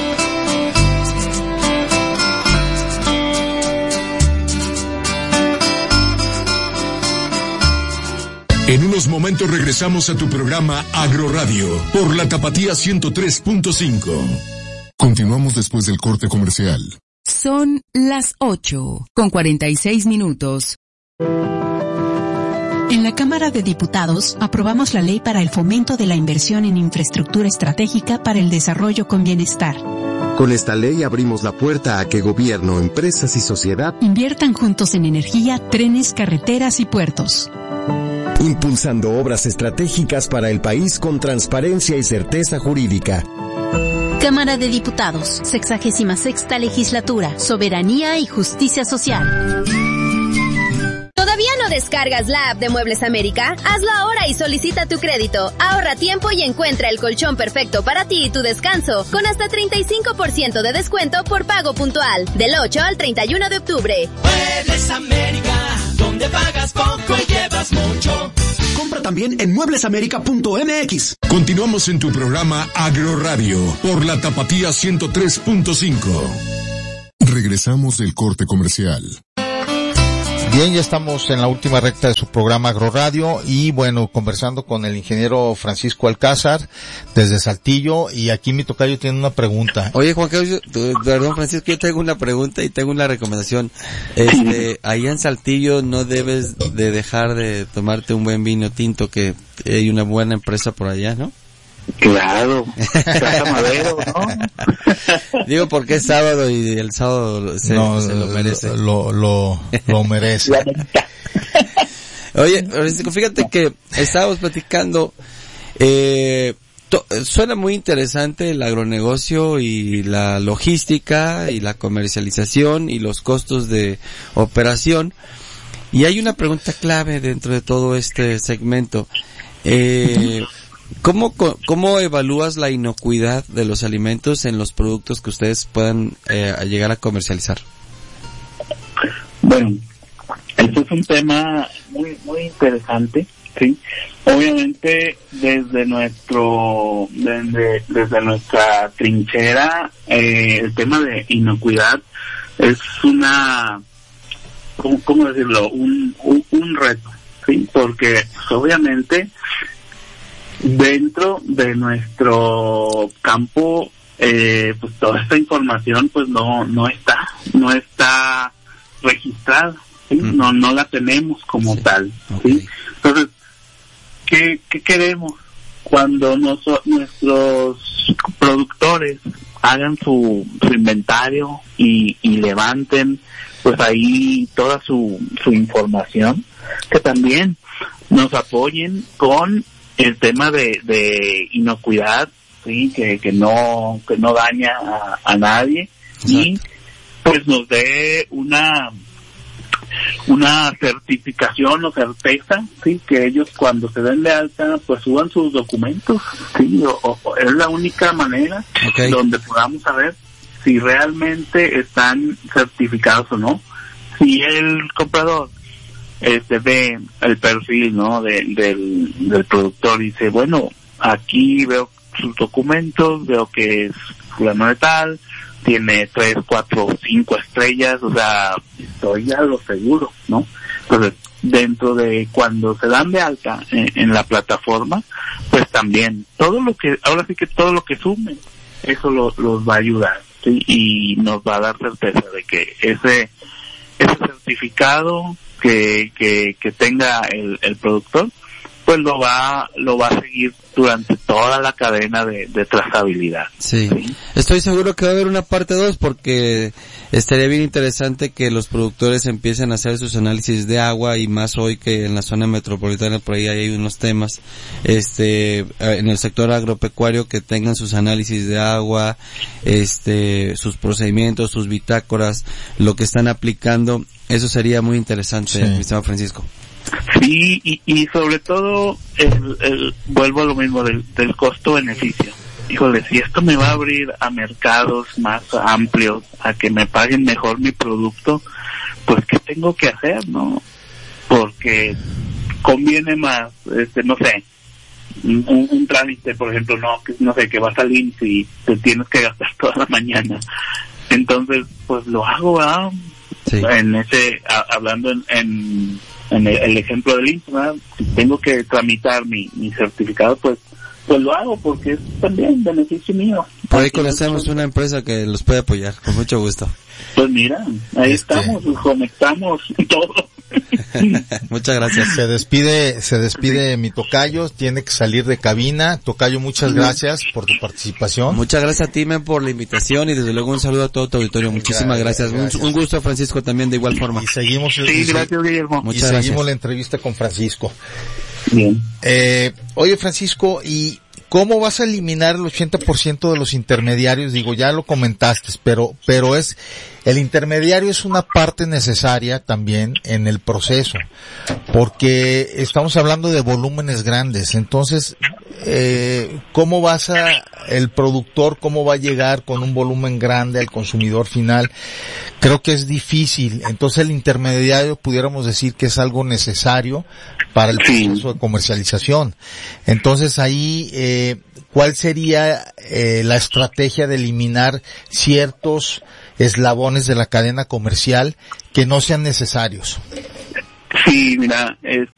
En unos momentos regresamos a tu programa Agroradio por la Tapatía 103.5. Continuamos después del corte comercial. Son las 8:46. En la Cámara de Diputados aprobamos la ley para el fomento de la inversión en infraestructura estratégica para el desarrollo con bienestar. Con esta ley abrimos la puerta a que gobierno, empresas y sociedad inviertan juntos en energía, trenes, carreteras y puertos. Impulsando obras estratégicas para el país con transparencia y certeza jurídica. Cámara de Diputados, 66ª Legislatura, Soberanía y Justicia Social. ¿Todavía no descargas la app de Muebles América? Hazlo ahora y solicita tu crédito. Ahorra tiempo y encuentra el colchón perfecto para ti y tu descanso, con hasta 35% de descuento por pago puntual, del 8 al 31 de octubre. Muebles América, donde pagas poco y llevas mucho. Compra también en mueblesamerica.mx. Continuamos en tu programa Agroradio por la Tapatía 103.5. Regresamos del corte comercial. Bien, ya estamos en la última recta de su programa Agroradio y bueno, conversando con el ingeniero Francisco Alcázar desde Saltillo, y aquí mi tocayo tiene una pregunta. Oye, Juan Carlos, perdón, Francisco, yo tengo una pregunta y tengo una recomendación. Allá en Saltillo no debes de dejar de tomarte un buen vino tinto, que hay una buena empresa por allá, ¿no? Claro, Casa Madero, ¿no? Digo porque es sábado y el sábado se lo merece. Lo merece. Oye, fíjate que estábamos platicando, suena muy interesante el agronegocio y la logística y la comercialización y los costos de operación, y hay una pregunta clave dentro de todo este segmento. ¿Cómo evalúas la inocuidad de los alimentos en los productos que ustedes puedan llegar a comercializar? Bueno, este es un tema muy interesante, sí. Obviamente desde nuestra trinchera, el tema de inocuidad es ¿cómo decirlo? Un reto, sí, porque obviamente dentro de nuestro campo, pues toda esta información pues no está registrada, ¿sí? No la tenemos como tal, ¿sí? Entonces, ¿qué queremos? Cuando nuestros productores hagan su inventario y levanten pues ahí toda su información, que también nos apoyen con el tema de inocuidad, sí, que no daña a nadie. Exacto. Y pues nos dé una certificación o certeza, sí, que ellos cuando se den de alta pues suban sus documentos, sí, o es la única manera donde podamos saber si realmente están certificados o no. Si el comprador ve el perfil, ¿no?, del productor y dice, bueno, aquí veo sus documentos, veo que es fulano de tal, tiene 3, 4, 5 estrellas, o sea, estoy a lo seguro, ¿no? Entonces, dentro de cuando se dan de alta en la plataforma, pues también ahora sí que todo lo que sumen, eso los va a ayudar, ¿sí? Y nos va a dar certeza de que ese certificado que tenga el productor, pues lo va a seguir durante toda la cadena de trazabilidad. Sí. Estoy seguro que va a haber una parte 2, porque estaría bien interesante que los productores empiecen a hacer sus análisis de agua, y más hoy que en la zona metropolitana por ahí hay unos temas, en el sector agropecuario, que tengan sus análisis de agua, sus procedimientos, sus bitácoras, lo que están aplicando. Eso sería muy interesante, mi estimado Francisco. Sí, y sobre todo, vuelvo a lo mismo del costo-beneficio. Híjole, si esto me va a abrir a mercados más amplios, a que me paguen mejor mi producto, pues ¿qué tengo que hacer, no? Porque conviene más, no sé, un trámite, por ejemplo, no sé, que vas al IMSS y te tienes que gastar toda la mañana. Entonces, pues lo hago, ¿verdad? Sí. Hablando en el ejemplo del IMSS, ¿verdad? Si tengo que tramitar mi certificado, pues lo hago, porque es también beneficio mío. Por ahí conocemos una empresa que los puede apoyar, con mucho gusto. Pues mira, ahí estamos, conectamos todo. Muchas gracias. Se despide mi tocayo, tiene que salir de cabina. Tocayo, muchas gracias por tu participación. Muchas gracias a ti, men, por la invitación, y desde luego un saludo a todo tu auditorio. Muchísimas gracias. Un gusto, Francisco, también de igual forma. Y seguimos. Sí, gracias, Guillermo. Seguimos la entrevista con Francisco. Bien. Oye, Francisco, ¿y ¿cómo vas a eliminar el 80% de los intermediarios? Digo, ya lo comentaste, pero el intermediario es una parte necesaria también en el proceso, porque estamos hablando de volúmenes grandes. Entonces, ¿cómo el productor, cómo va a llegar con un volumen grande al consumidor final? Creo que es difícil. Entonces el intermediario pudiéramos decir que es algo necesario para el proceso de comercialización. Entonces ahí, ¿cuál sería la estrategia de eliminar ciertos eslabones de la cadena comercial que no sean necesarios? Sí, mira,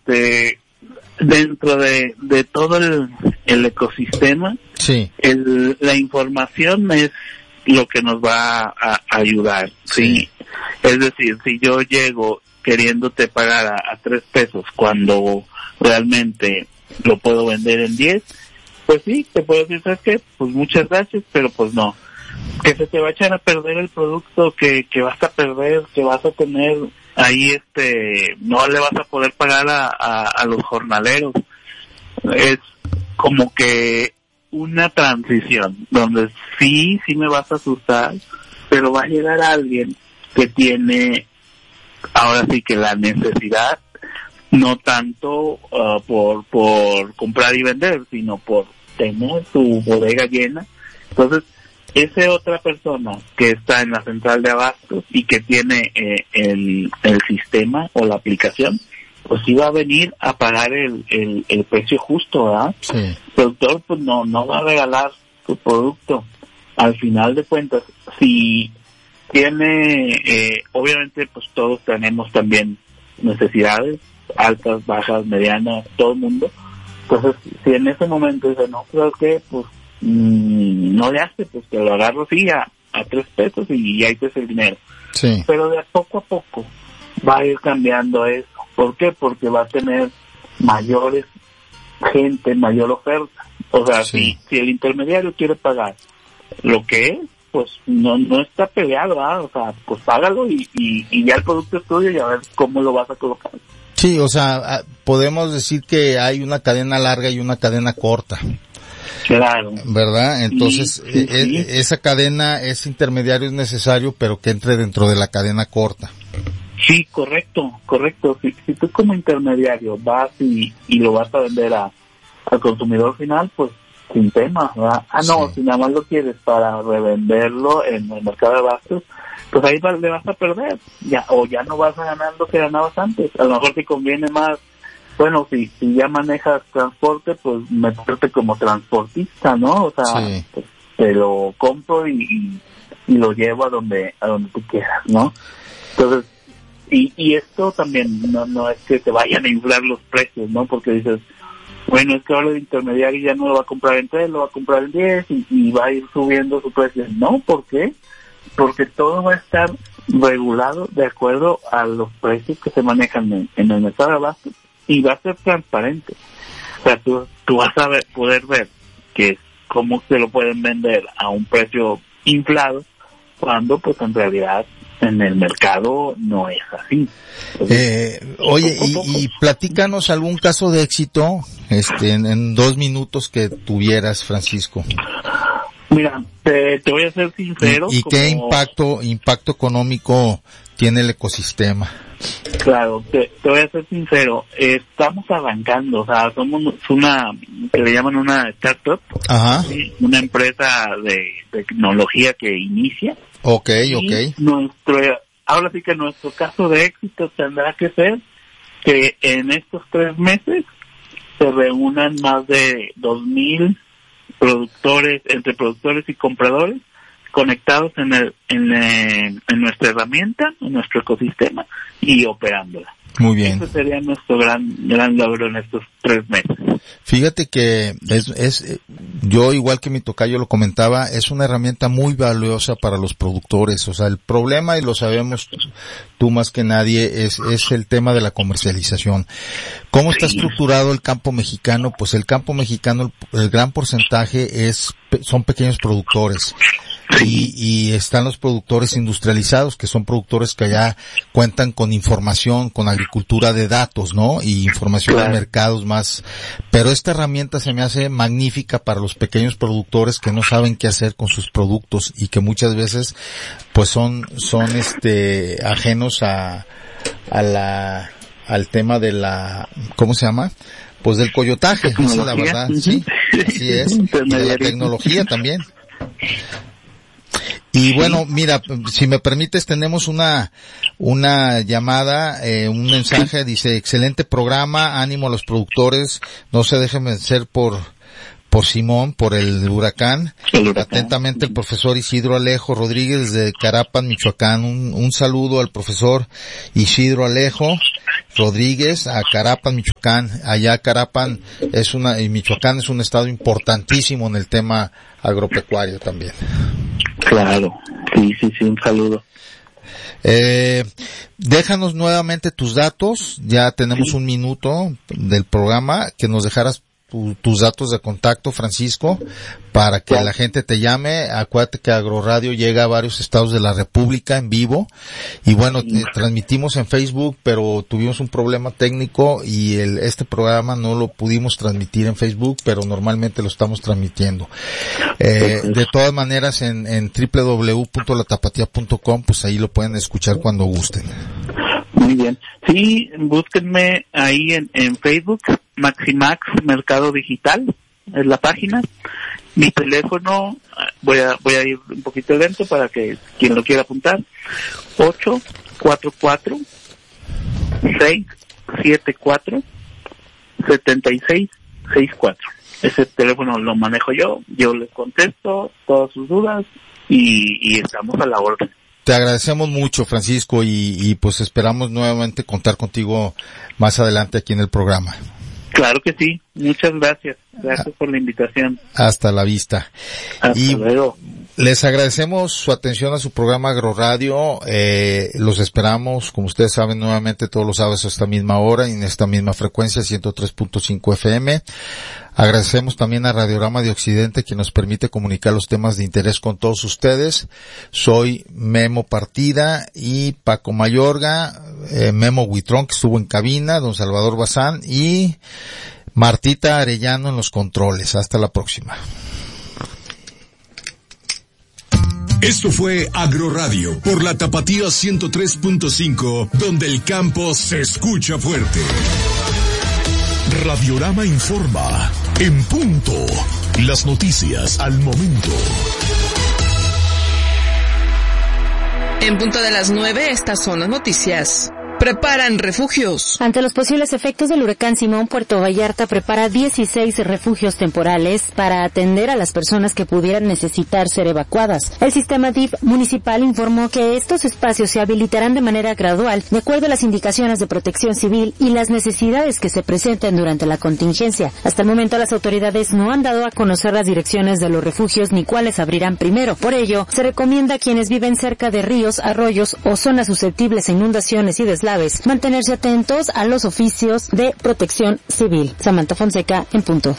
dentro de todo el ecosistema, sí, la información es lo que nos va a ayudar, ¿sí? Es decir, si yo llego queriéndote pagar a 3 pesos cuando realmente lo puedo vender en 10, pues sí, te puedo decir, ¿sabes qué? Pues muchas gracias, pero pues no. Que se te va a echar a perder el producto, que vas a perder, que vas a tener ahí, no le vas a poder pagar a los jornaleros. Es como que una transición donde sí me vas a asustar, pero va a llegar alguien que tiene ahora sí que la necesidad, no tanto por comprar y vender, sino por tener su bodega llena. Entonces, esa otra persona que está en la central de abastos y que tiene el sistema o la aplicación, pues sí va a venir a pagar el precio justo, ¿verdad? Sí. El productor pues no va a regalar su producto. Al final de cuentas, si tiene, obviamente pues todos tenemos también necesidades, altas, bajas, medianas, todo el mundo. Entonces, si en ese momento dice, no, creo que pues no le hace, pues que lo agarro así a 3 pesos y ahí te es el dinero. Sí. Pero de poco a poco va a ir cambiando eso. ¿Por qué? Porque va a tener mayor oferta. O sea, sí, si el intermediario quiere pagar lo que es, pues no está peleado, ¿verdad? O sea, pues págalo y ya el producto es tuyo y a ver cómo lo vas a colocar. Sí, o sea, podemos decir que hay una cadena larga y una cadena corta. Claro. ¿Verdad? Entonces, sí. Esa cadena, ese intermediario es necesario, pero que entre dentro de la cadena corta. Sí, correcto. Si tú como intermediario vas y lo vas a vender al consumidor final, pues sin tema, ¿verdad? No, si nada más lo quieres para revenderlo en el mercado de abastos, pues ahí le vas a perder, ya no vas a ganar lo que ganabas antes. A lo mejor te conviene más, bueno, si ya manejas transporte, pues meterte como transportista, ¿no? O sea, sí, pues, te lo compro y lo llevo a donde tú quieras, ¿no? Entonces, y esto también no es que te vayan a inflar los precios, ¿no? Porque dices, bueno, es que ahora el intermediario ya no lo va a comprar en 3, lo va a comprar en 10 y va a ir subiendo su precio. No, ¿por qué? Porque todo va a estar regulado de acuerdo a los precios que se manejan en el mercado de abastos y va a ser transparente. O sea, tú vas a poder ver que cómo se lo pueden vender a un precio inflado cuando pues en realidad en el mercado no es así. Oye, y platícanos algún caso de éxito, en 2 minutos que tuvieras, Francisco. Mira, te voy a ser sincero. ¿Y qué impacto económico tiene el ecosistema? Claro, te voy a ser sincero. Estamos arrancando, o sea, somos una, que le llaman una startup. Ajá. ¿Sí? Una empresa de tecnología que inicia. Okay. Ahora sí que nuestro caso de éxito tendrá que ser que en estos 3 meses se reúnan más de 2,000 productores, entre productores y compradores, conectados en nuestra herramienta, en nuestro ecosistema y operándola. Muy bien. Ese sería nuestro gran logro en estos 3 meses. Fíjate que yo igual que mi tocayo lo comentaba, es una herramienta muy valiosa para los productores. O sea, el problema, y lo sabemos tú más que nadie, es el tema de la comercialización. ¿Cómo está estructurado el campo mexicano? Pues el campo mexicano, el gran porcentaje son pequeños productores. y están los productores industrializados, que son productores que ya cuentan con información, con agricultura de datos, ¿no? Y información de mercados más. Pero esta herramienta se me hace magnífica para los pequeños productores que no saben qué hacer con sus productos y que muchas veces pues son ajenos al tema de la, ¿cómo se llama? Pues del coyotaje, esa es la verdad, sí, así es, y de la tecnología también. Y bueno, mira, si me permites, tenemos una llamada, un mensaje, dice, excelente programa, ánimo a los productores, no se dejen vencer por Simón, por el huracán. Atentamente el profesor Isidro Alejo Rodríguez de Carapan, Michoacán. Un saludo al profesor Isidro Alejo Rodríguez a Carapan, Michoacán. Allá Carapan y Michoacán es un estado importantísimo en el tema agropecuario también. Claro, sí, un saludo. Déjanos nuevamente tus datos, ya tenemos un minuto del programa, que nos dejaras tus datos de contacto, Francisco, para que la gente te llame. Acuérdate que AgroRadio llega a varios estados de la República en vivo y bueno, transmitimos en Facebook, pero tuvimos un problema técnico y este programa no lo pudimos transmitir en Facebook, pero normalmente lo estamos transmitiendo. De todas maneras en www.latapatía.com, pues ahí lo pueden escuchar cuando gusten. Muy bien. Sí, búsquenme ahí en Facebook, Maximax Mercado Digital, es la página. Mi teléfono, voy a ir un poquito lento para que quien lo quiera apuntar, 844-674-7664. Ese teléfono lo manejo yo les contesto todas sus dudas y estamos a la orden. Te agradecemos mucho, Francisco, y pues esperamos nuevamente contar contigo más adelante aquí en el programa. Claro que sí. Muchas gracias. Gracias por la invitación. Hasta la vista. Hasta luego. Les agradecemos su atención a su programa AgroRadio. Los esperamos, como ustedes saben, nuevamente todos los sábados a esta misma hora y en esta misma frecuencia, 103.5 FM. Agradecemos también a Radiorama de Occidente, que nos permite comunicar los temas de interés con todos ustedes. Soy Memo Partida y Paco Mayorga, Memo Huitrón, que estuvo en cabina, don Salvador Bazán y Martita Arellano en los controles. Hasta la próxima. Esto fue AgroRadio por la Tapatía 103.5, donde el campo se escucha fuerte. Radiorama informa en punto. Las noticias al momento. En punto de las 9, estas son las noticias. Preparan refugios. Ante los posibles efectos del huracán Simón, Puerto Vallarta prepara 16 refugios temporales para atender a las personas que pudieran necesitar ser evacuadas. El sistema DIF municipal informó que estos espacios se habilitarán de manera gradual, de acuerdo a las indicaciones de Protección Civil y las necesidades que se presenten durante la contingencia. Hasta el momento las autoridades no han dado a conocer las direcciones de los refugios ni cuáles abrirán primero. Por ello, se recomienda a quienes viven cerca de ríos, arroyos o zonas susceptibles a inundaciones y deslaves mantenerse atentos a los oficios de Protección Civil. Samantha Fonseca, en punto.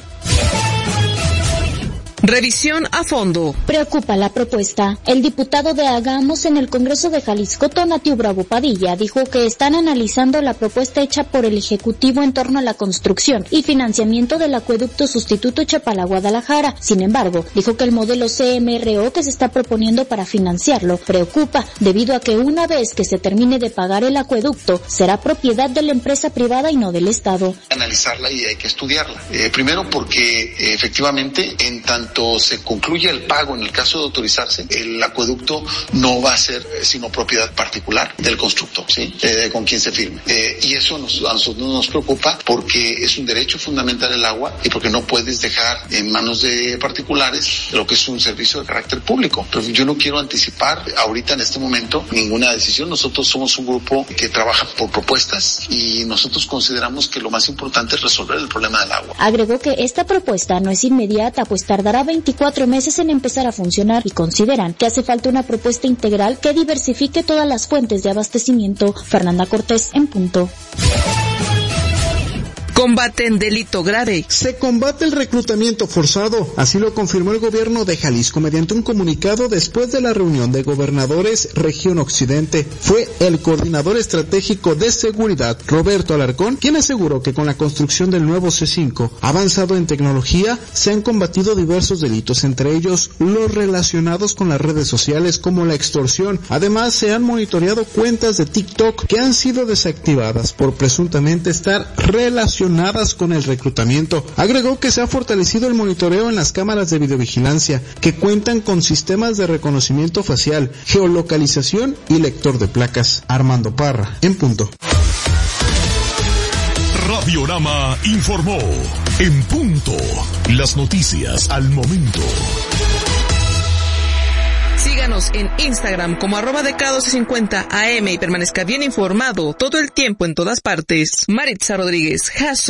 Revisión a fondo. Preocupa la propuesta. El diputado de Hagamos en el Congreso de Jalisco, Tonatiuh Bravo Padilla, dijo que están analizando la propuesta hecha por el Ejecutivo en torno a la construcción y financiamiento del acueducto sustituto Chapala-Guadalajara. Sin embargo, dijo que el modelo CMRO que se está proponiendo para financiarlo preocupa, debido a que una vez que se termine de pagar el acueducto, será propiedad de la empresa privada y no del Estado. Analizarla y hay que estudiarla. Primero porque efectivamente en tanto se concluya el pago en el caso de autorizarse, el acueducto no va a ser sino propiedad particular del constructor, ¿sí? Con quien se firme. Y eso a nosotros nos preocupa porque es un derecho fundamental el agua y porque no puedes dejar en manos de particulares lo que es un servicio de carácter público. Pero yo no quiero anticipar ahorita en este momento ninguna decisión. Nosotros somos un grupo que trabaja por propuestas y nosotros consideramos que lo más importante es resolver el problema del agua. Agregó que esta propuesta no es inmediata, pues tardará 24 meses en empezar a funcionar y consideran que hace falta una propuesta integral que diversifique todas las fuentes de abastecimiento. Fernanda Cortés, en punto. Combaten delito grave. Se combate el reclutamiento forzado, así lo confirmó el gobierno de Jalisco mediante un comunicado después de la reunión de gobernadores Región Occidente. Fue el coordinador estratégico de seguridad, Roberto Alarcón, quien aseguró que con la construcción del nuevo C5, avanzado en tecnología, se han combatido diversos delitos, entre ellos los relacionados con las redes sociales como la extorsión. Además, se han monitoreado cuentas de TikTok que han sido desactivadas por presuntamente estar relacionadas con el reclutamiento. Agregó que se ha fortalecido el monitoreo en las cámaras de videovigilancia, que cuentan con sistemas de reconocimiento facial, geolocalización y lector de placas. Armando Parra, en punto. Radiorama informó. En punto. Las noticias al momento. Síganos en Instagram como @DK1250AM y permanezca bien informado todo el tiempo en todas partes. Maritza Rodríguez, Jaso.